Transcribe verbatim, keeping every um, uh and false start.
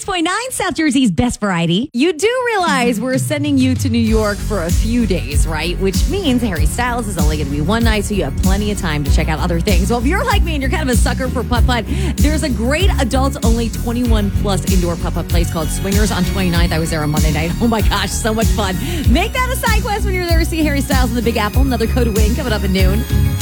point nine, South Jersey's best variety. You do realize we're sending you to New York for a few days, right? Which means Harry Styles is only going to be one night, so you have plenty of time to check out other things. Well, if you're like me and you're kind of a sucker for putt-putt, there's a great adults-only twenty-one plus indoor putt-putt place called Swingers on twenty-ninth. I was there on Monday night. Oh my gosh, so much fun. Make that a side quest when you're there to see Harry Styles in the Big Apple. Another code to win coming up at noon.